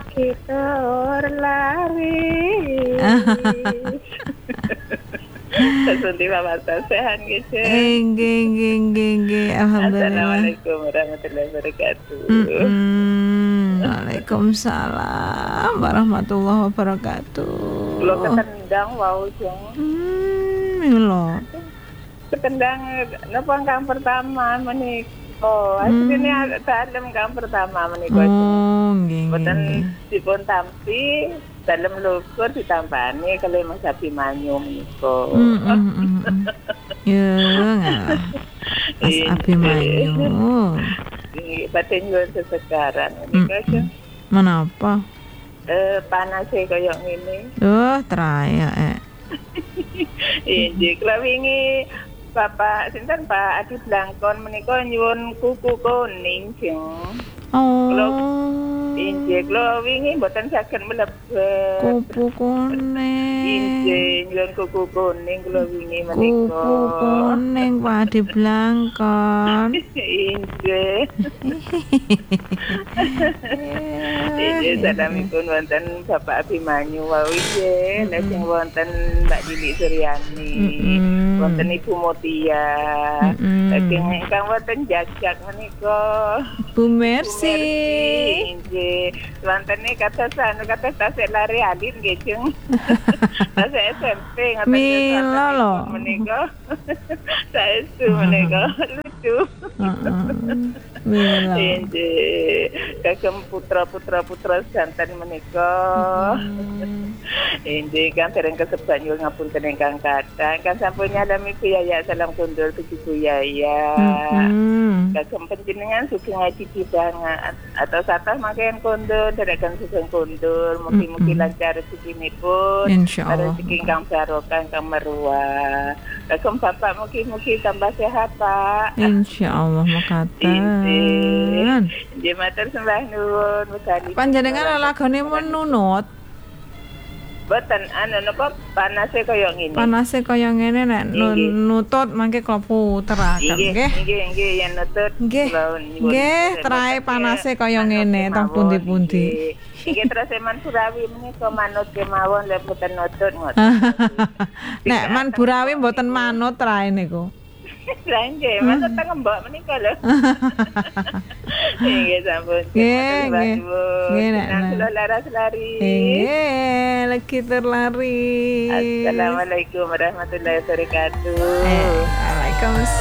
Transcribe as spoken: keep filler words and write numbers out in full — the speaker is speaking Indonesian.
kita lari. Sesundi Bapak sehat gitu. Nggih nggih nggih nggih alhamdulillah. Assalamualaikum warahmatullahi wabarakatuh. Mm-mm. Waalaikumsalam warahmatullahi wabarakatuh. Lo ketendang wau jeng. Hmm, lho. Ketendang napa kang pertama menika. Asline dalem kang pertama menika. Oh, nggih Boten nggih. dipun tampi dalem lukur ditambani kalih Mas Abimanyu menika. Mm, mm, mm, mm. Ya ngalah. Mas Abimanyu. Nggih, batin nyuwun sesegaran Mm, menika. mm. Menapa? Eh panase kaya ngene. Duh, traya eh. Injih, kula wingi Bapak sinten Pak Adi Blangkon menika nyuwun kuku kuning jeng. Oh. Injih, kula wingi mboten saged mlebet. Kupu kuning. Injih, nyuwun kuku kuning kula wingi menika. Kupu kuning Pak Adi Blangkon. Injih. Injih, salamipun wonten Bapak Abimanyu wau injih, lajeng wonten Mbak Dili Suryani. Wonten Ibu Mutia. Lajeng ingkang wonten jajak menika. Bu Mercy. Injih, wonten kados anu kados tasik lari alit nggih jeng. Tasik S M P ngoten Mila lho. menika. Saestu menika lucu. Heeh. Mila. Injih, kagem putra-putra putra santen menika. Injih, kan dereng kesebat nyuwun ngapunten ingkang kathah. Kan sampun nyalami Bu Yaya salam kondur bagi Bu Yaya. Kagem panjenengan sugeng ngaji banget atau satah mangken kondur dereken sugeng kondur mugi-mugi lancar rezekinipun. Insyaallah. Rezeki ingkang barokah ingkang merua. Kagem Bapak mugi-mugi tambah sehat Pak. Insyaallah makaten. Nggih matur sembah nuwun wekdal. Panjenengan lagone menunut. Boten anu napa panase kaya ngene. Panase kaya ngene nek nutut mangke kula puteraken nggih. Nggih nggih yen nutut. Nggih. Nggih, trae panase kaya ngene teng pundi-pundi. Nggih terus eman Burawi menika manut kemawon lek boten nutut ngoten. Nek man Burawi mboten manut trae niku. Lah nggih, manut teng mbok menika lho. Nggih sampun. Nggih, nggih. Nggih nek. Kula laras lari. Nggih, lagi terlari. Assalamualaikum warahmatullahi wabarakatuh. Waalaikumsalam.